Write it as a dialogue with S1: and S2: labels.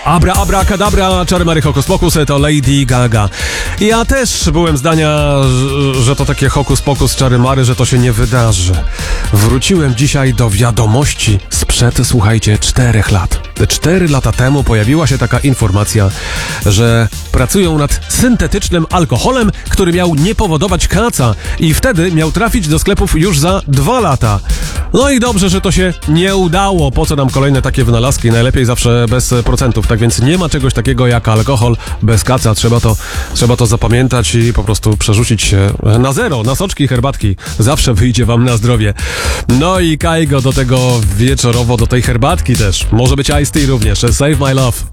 S1: Abracadabra, czary mary hokus pokus, to Lady Gaga. Ja też byłem zdania, że to takie hokus pokus, czary mary, że to się nie wydarzy. Wróciłem dzisiaj do wiadomości sprzed, słuchajcie, 4 lat. 4 lata temu pojawiła się taka informacja, że pracują nad syntetycznym alkoholem, który miał nie powodować kaca i wtedy miał trafić do sklepów już za 2 lata. No i dobrze, że to się nie udało. Po co nam kolejne takie wynalazki? Najlepiej zawsze bez procentów. Tak więc nie ma czegoś takiego jak alkohol bez kaca. Trzeba to zapamiętać i po prostu przerzucić się na zero, na soczki, herbatki. Zawsze wyjdzie wam na zdrowie. No i Kaigo do tego wieczorowo, do tej herbatki też. Może być Ice Tea również. Save My Love.